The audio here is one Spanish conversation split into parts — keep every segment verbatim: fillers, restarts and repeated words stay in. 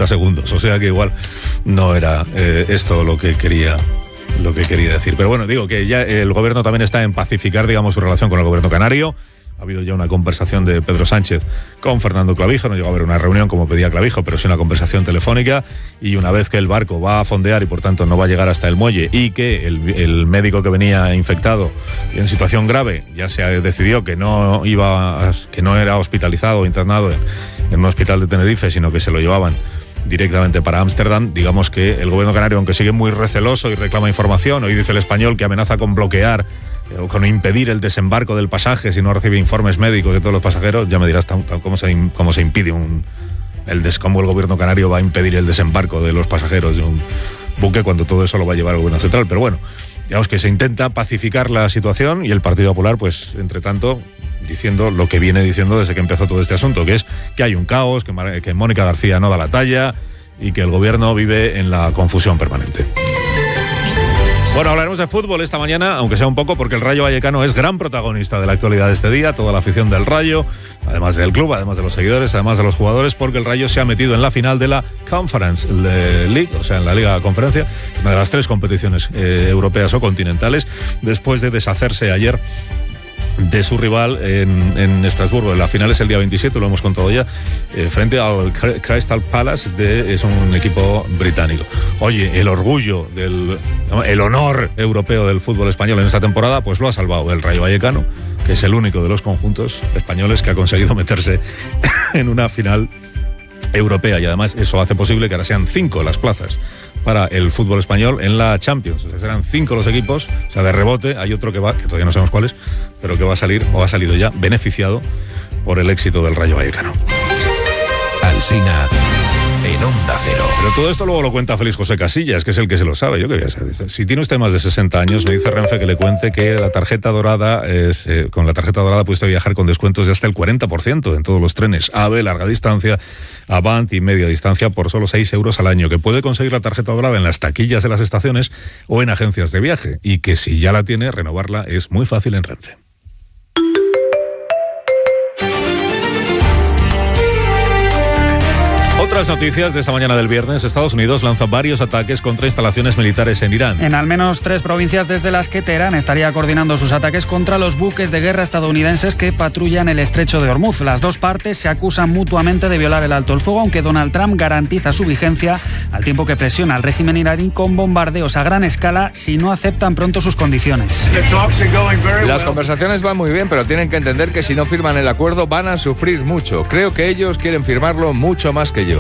treinta segundos, o sea que igual no era eh, esto lo que quería lo que quería decir. Pero bueno, digo que ya el gobierno también está en pacificar, digamos, su relación con el gobierno canario. Ha habido ya una conversación de Pedro Sánchez con Fernando Clavijo, no llegó a haber una reunión como pedía Clavijo, pero sí una conversación telefónica, y una vez que el barco va a fondear y por tanto no va a llegar hasta el muelle, y que el, el médico que venía infectado y en situación grave ya se decidió que no iba a, que no era hospitalizado o internado en, en un hospital de Tenerife, sino que se lo llevaban directamente para Ámsterdam. Digamos que el gobierno canario, aunque sigue muy receloso y reclama información, hoy dice El Español que amenaza con bloquear o con impedir el desembarco del pasaje si no recibe informes médicos de todos los pasajeros. Ya me dirás tan, tan, cómo, se, cómo se impide un, el des, cómo el gobierno canario va a impedir el desembarco de los pasajeros de un buque cuando todo eso lo va a llevar el gobierno central. Pero bueno, digamos que se intenta pacificar la situación, y el Partido Popular, pues entre tanto, diciendo lo que viene diciendo desde que empezó todo este asunto, que es que hay un caos, que, que Mónica García no da la talla y que el gobierno vive en la confusión permanente. Bueno, hablaremos de fútbol esta mañana, aunque sea un poco, porque el Rayo Vallecano es gran protagonista de la actualidad de este día, toda la afición del Rayo, además del club, además de los seguidores, además de los jugadores, porque el Rayo se ha metido en la final de la Conference League, o sea, en la Liga Conferencia, una de las tres competiciones eh, europeas o continentales, después de deshacerse ayer de su rival en, en Estrasburgo. La final es el día veintisiete, lo hemos contado ya, eh, frente al Crystal Palace, de, es un equipo británico. Oye, el orgullo, del, ¿no? el honor europeo del fútbol español en esta temporada, pues lo ha salvado el Rayo Vallecano, que es el único de los conjuntos españoles que ha conseguido meterse en una final europea, y además eso hace posible que ahora sean cinco las plazas para el fútbol español en la Champions. O sea, serán cinco los equipos, o sea, de rebote hay otro que va, que todavía no sabemos cuál es, pero que va a salir, o ha salido ya, beneficiado por el éxito del Rayo Vallecano. Alsina en Onda Cero. Pero todo esto luego lo cuenta Félix José Casillas, que es el que se lo sabe. Yo qué voy a saber. Si tiene usted más de sesenta años, me dice Renfe que le cuente que la tarjeta dorada es, eh, con la tarjeta dorada puede usted viajar con descuentos de hasta el cuarenta por ciento en todos los trenes AVE, larga distancia, Avant y media distancia por solo seis euros al año, que puede conseguir la tarjeta dorada en las taquillas de las estaciones o en agencias de viaje, y que si ya la tiene, renovarla es muy fácil en Renfe. Otras noticias de esta mañana del viernes. Estados Unidos lanza varios ataques contra instalaciones militares en Irán. En al menos tres provincias desde las que Teherán estaría coordinando sus ataques contra los buques de guerra estadounidenses que patrullan el estrecho de Hormuz. Las dos partes se acusan mutuamente de violar el alto el fuego, aunque Donald Trump garantiza su vigencia, al tiempo que presiona al régimen iraní con bombardeos a gran escala si no aceptan pronto sus condiciones. Las conversaciones van muy bien, pero tienen que entender que si no firman el acuerdo van a sufrir mucho. Creo que ellos quieren firmarlo mucho más que yo.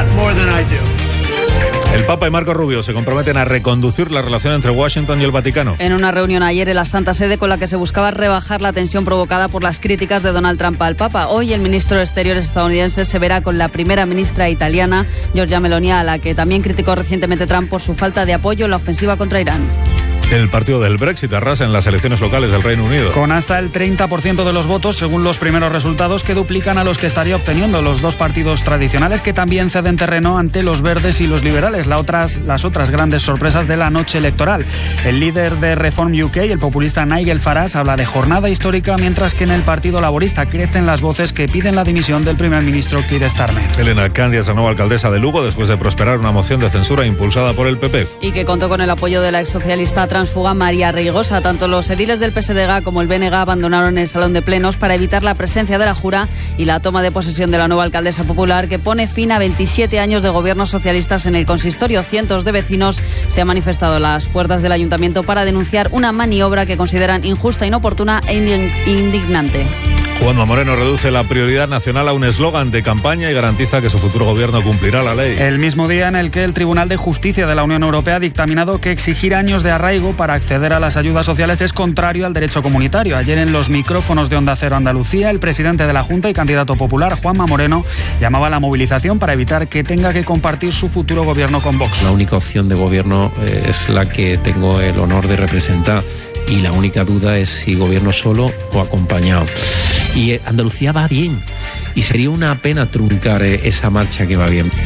El Papa y Marco Rubio se comprometen a reconducir la relación entre Washington y el Vaticano. En una reunión ayer en la Santa Sede con la que se buscaba rebajar la tensión provocada por las críticas de Donald Trump al Papa. Hoy el ministro de Exteriores estadounidense se verá con la primera ministra italiana, Giorgia Meloni, a la que también criticó recientemente Trump por su falta de apoyo en la ofensiva contra Irán. El partido del Brexit arrasa en las elecciones locales del Reino Unido. Con hasta el treinta por ciento de los votos, según los primeros resultados, que duplican a los que estaría obteniendo los dos partidos tradicionales, que también ceden terreno ante los verdes y los liberales, la otras, las otras grandes sorpresas de la noche electoral. El líder de Reform U K, el populista Nigel Farage, habla de jornada histórica, mientras que en el Partido Laborista crecen las voces que piden la dimisión del primer ministro Keir Starmer. Elena Candia es la nueva alcaldesa de Lugo después de prosperar una moción de censura impulsada por el P P. Y que contó con el apoyo de la exsocialista transfuga María Reigosa. Tanto los ediles del P S D G como el B N G abandonaron el salón de plenos para evitar la presencia de la Jura y la toma de posesión de la nueva alcaldesa popular, que pone fin a veintisiete años de gobiernos socialistas en el consistorio. Cientos de vecinos se han manifestado a las puertas del ayuntamiento para denunciar una maniobra que consideran injusta, inoportuna e indignante. Juanma Moreno reduce la prioridad nacional a un eslogan de campaña y garantiza que su futuro gobierno cumplirá la ley. El mismo día en el que el Tribunal de Justicia de la Unión Europea ha dictaminado que exigir años de arraigo para acceder a las ayudas sociales es contrario al derecho comunitario. Ayer en los micrófonos de Onda Cero Andalucía, el presidente de la Junta y candidato popular, Juanma Moreno, llamaba a la movilización para evitar que tenga que compartir su futuro gobierno con Vox. La única opción de gobierno eh, es la que tengo el honor de representar. Y la única duda es si gobierno solo o acompañado. Y Andalucía va bien. Y sería una pena truncar esa marcha que va bien.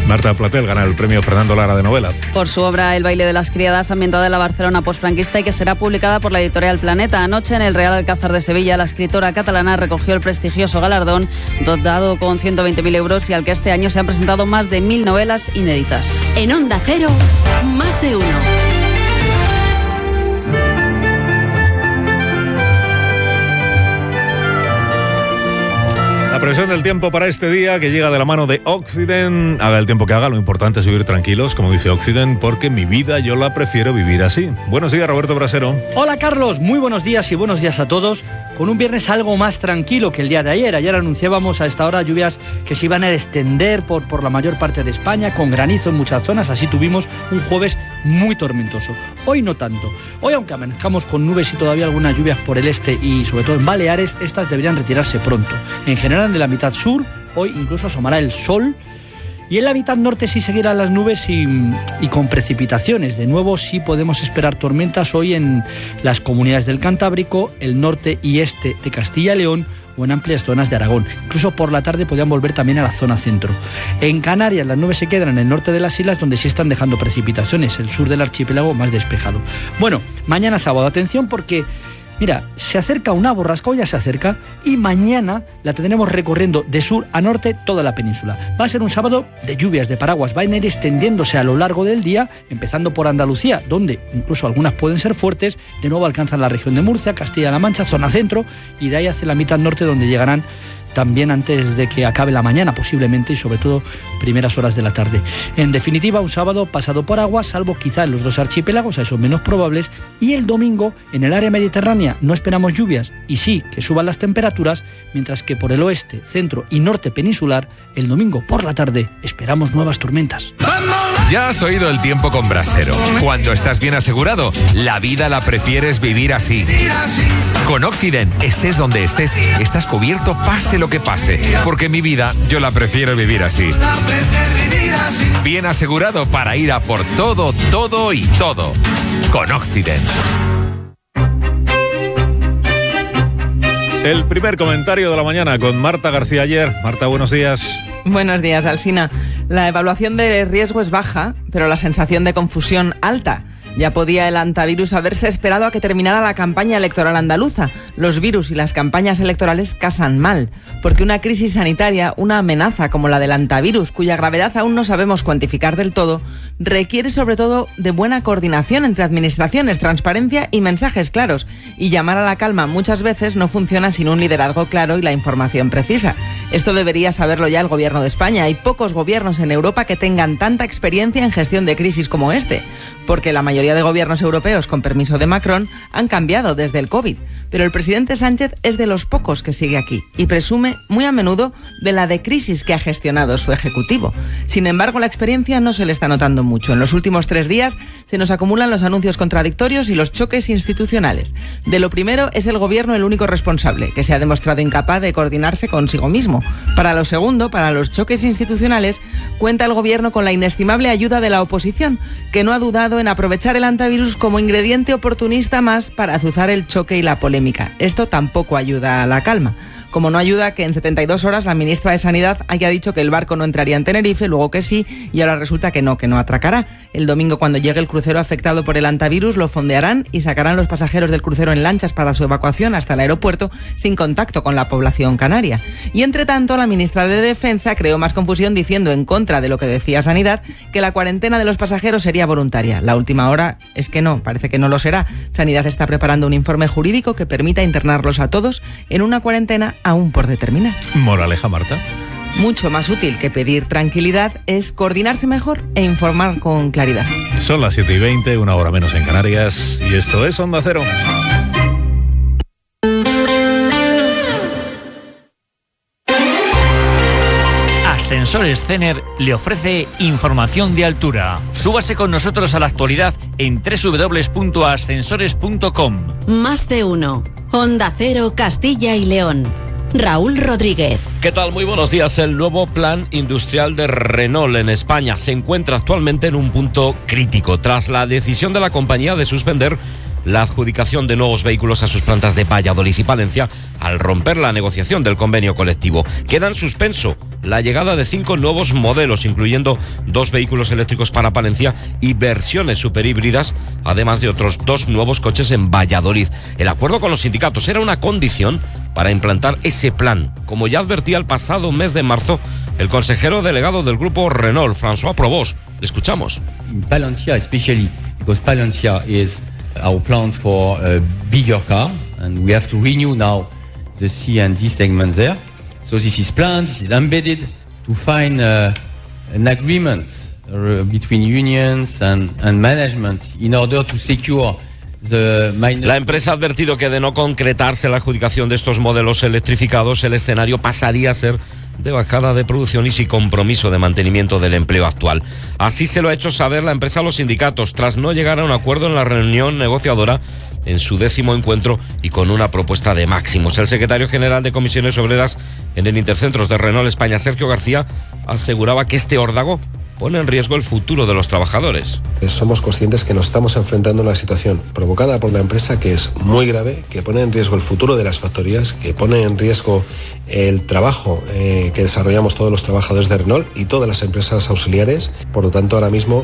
Marta Platel gana el premio Fernando Lara de novela. Por su obra El baile de las criadas, ambientada en la Barcelona posfranquista y que será publicada por la editorial Planeta. Anoche en el Real Alcázar de Sevilla, la escritora catalana recogió el prestigioso galardón, dotado con ciento veinte mil euros, y al que este año se han presentado más de mil novelas inéditas. En Onda Cero, Más de Uno. La previsión del tiempo para este día, que llega de la mano de Occident. Haga el tiempo que haga, lo importante es vivir tranquilos, como dice Occident, porque mi vida yo la prefiero vivir así. Buenos días, Roberto Brasero. Hola, Carlos, muy buenos días y buenos días a todos. Con un viernes algo más tranquilo que el día de ayer. Ayer anunciábamos a esta hora lluvias que se iban a extender por, por la mayor parte de España, con granizo en muchas zonas. Así tuvimos un jueves muy tormentoso. Hoy no tanto. Hoy, aunque amanezcamos con nubes y todavía algunas lluvias por el este y sobre todo en Baleares, estas deberían retirarse pronto. En general, en la mitad sur, hoy incluso asomará el sol, y en la mitad norte sí seguirán las nubes y, y con precipitaciones. De nuevo sí podemos esperar tormentas hoy en las comunidades del Cantábrico, el norte y este de Castilla y León o en amplias zonas de Aragón. Incluso por la tarde podrían volver también a la zona centro. En Canarias las nubes se quedan en el norte de las islas, donde sí están dejando precipitaciones, el sur del archipiélago más despejado. Bueno, mañana sábado, atención, porque mira, se acerca una borrasca, o ya se acerca, y mañana la tendremos recorriendo de sur a norte toda la península. Va a ser un sábado de lluvias, de paraguas, van a ir extendiéndose a lo largo del día, empezando por Andalucía, donde incluso algunas pueden ser fuertes, de nuevo alcanzan la región de Murcia, Castilla-La Mancha, zona centro, y de ahí hacia la mitad norte, donde llegarán también antes de que acabe la mañana, posiblemente, y sobre todo primeras horas de la tarde. En definitiva, un sábado pasado por agua, salvo quizá en los dos archipiélagos, a esos menos probables, y el domingo en el área mediterránea no esperamos lluvias, y sí que suban las temperaturas, mientras que por el oeste, centro y norte peninsular, el domingo por la tarde esperamos nuevas tormentas. Ya has oído el tiempo con Brasero. Cuando estás bien asegurado, la vida la prefieres vivir así. Con Occident, estés donde estés, estás cubierto, pase lo que pase, porque mi vida yo la prefiero vivir así. Bien asegurado para ir a por todo, todo y todo. Con Occident. El primer comentario de la mañana con Marta García Ayer. Marta, buenos días. Buenos días, Alsina. La evaluación de riesgo es baja, pero la sensación de confusión alta. Ya podía el antivirus haberse esperado a que terminara la campaña electoral andaluza. Los virus y las campañas electorales casan mal, porque una crisis sanitaria, una amenaza como la del antivirus, cuya gravedad aún no sabemos cuantificar del todo, requiere sobre todo de buena coordinación entre administraciones, transparencia y mensajes claros. Y llamar a la calma muchas veces no funciona sin un liderazgo claro y la información precisa. Esto debería saberlo ya el gobierno de España. Hay pocos gobiernos en Europa que tengan tanta experiencia en gestión de crisis como este, porque la mayoría de gobiernos europeos, con permiso de Macron, han cambiado desde el COVID. Pero el presidente Sánchez es de los pocos que sigue aquí y presume muy a menudo de la de crisis que ha gestionado su ejecutivo. Sin embargo, la experiencia no se le está notando mucho. En los últimos tres días se nos acumulan los anuncios contradictorios y los choques institucionales. De lo primero es el gobierno el único responsable, que se ha demostrado incapaz de coordinarse consigo mismo. Para lo segundo, para los choques institucionales, cuenta el gobierno con la inestimable ayuda de la oposición, que no ha dudado en aprovechar el antivirus como ingrediente oportunista más para azuzar el choque y la polémica. Esto tampoco ayuda a la calma. Como no ayuda que en setenta y dos horas la ministra de Sanidad haya dicho que el barco no entraría en Tenerife, luego que sí, y ahora resulta que no, que no atracará. El domingo, cuando llegue el crucero afectado por el antivirus, lo fondearán y sacarán los pasajeros del crucero en lanchas para su evacuación hasta el aeropuerto sin contacto con la población canaria. Y entre tanto, la ministra de Defensa creó más confusión diciendo, en contra de lo que decía Sanidad, que la cuarentena de los pasajeros sería voluntaria. La última hora es que no, parece que no lo será. Sanidad está preparando un informe jurídico que permita internarlos a todos en una cuarentena aún por determinar. Moraleja, Marta. Mucho más útil que pedir tranquilidad es coordinarse mejor e informar con claridad. Son las siete y veinte, una hora menos en Canarias, y esto es Onda Cero. Ascensores Cener le ofrece información de altura. Súbase con nosotros a la actualidad en doble u doble u doble u punto ascensores punto com. Más de uno. Onda Cero, Castilla y León. Raúl Rodríguez. ¿Qué tal? Muy buenos días. El nuevo plan industrial de Renault en España se encuentra actualmente en un punto crítico tras la decisión de la compañía de suspender la adjudicación de nuevos vehículos a sus plantas de Valladolid y Palencia al romper la negociación del convenio colectivo. Queda en suspenso la llegada de cinco nuevos modelos, incluyendo dos vehículos eléctricos para Palencia y versiones superhíbridas, además de otros dos nuevos coches en Valladolid. El acuerdo con los sindicatos era una condición para implantar ese plan, como ya advertía el pasado mes de marzo el consejero delegado del grupo Renault, François Provost. Le escuchamos. In Palencia especially, because Palencia is our plant for a bigger car, and we have to renew now the C and D segment there. So this is planned, this is embedded to find uh, an agreement uh, between unions and, and management in order to secure. La empresa ha advertido que de no concretarse la adjudicación de estos modelos electrificados, el escenario pasaría a ser de bajada de producción y sin compromiso de mantenimiento del empleo actual. Así se lo ha hecho saber la empresa a los sindicatos, tras no llegar a un acuerdo en la reunión negociadora en su décimo encuentro y con una propuesta de máximos. El secretario general de Comisiones Obreras en el Intercentros de Renault España, Sergio García, aseguraba que este órdago pone en riesgo el futuro de los trabajadores. Somos conscientes que nos estamos enfrentando a una situación provocada por la empresa que es muy grave, que pone en riesgo el futuro de las factorías, que pone en riesgo el trabajo eh, que desarrollamos todos los trabajadores de Renault y todas las empresas auxiliares. Por lo tanto, ahora mismo